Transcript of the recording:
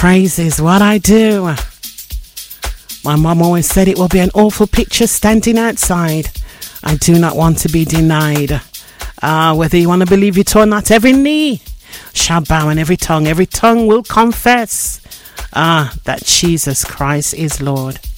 Praise is what I do. My mum always said it will be an awful picture standing outside. I do not want to be denied. Whether you want to believe it or not, every knee shall bow and every tongue will confess that Jesus Christ is Lord.